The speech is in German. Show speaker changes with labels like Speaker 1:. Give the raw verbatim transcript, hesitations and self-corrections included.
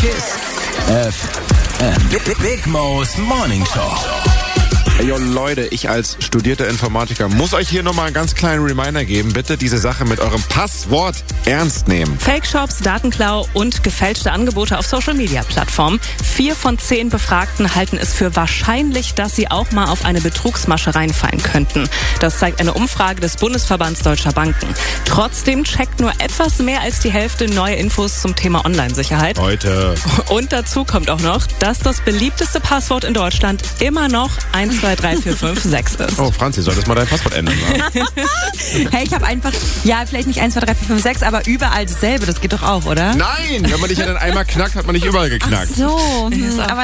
Speaker 1: Kiss F M. Big, Big Mo's Morning Show.
Speaker 2: Hey, yo, Leute, ich als studierter Informatiker muss euch hier nochmal einen ganz kleinen Reminder geben. Bitte diese Sache mit eurem Passwort ernst nehmen.
Speaker 3: Fake-Shops, Datenklau und gefälschte Angebote auf Social-Media-Plattformen. Vier von zehn Befragten halten es für wahrscheinlich, dass sie auch mal auf eine Betrugsmasche reinfallen könnten. Das zeigt eine Umfrage des Bundesverbands Deutscher Banken. Trotzdem checkt nur etwas mehr als die Hälfte neue Infos zum Thema Online-Sicherheit.
Speaker 2: Heute.
Speaker 3: Und dazu kommt auch noch, dass das beliebteste Passwort in Deutschland immer noch eins zwei drei vier fünf sechs ist.
Speaker 2: Oh, Franzi, solltest mal dein Passwort ändern.
Speaker 4: Hey, ich habe einfach, ja, vielleicht nicht eins zwei drei vier fünf sechs, aber überall dasselbe. Das geht doch auch, oder?
Speaker 2: Nein, wenn man dich ja dann einmal knackt, hat man nicht überall geknackt.
Speaker 4: Ach so, hm, aber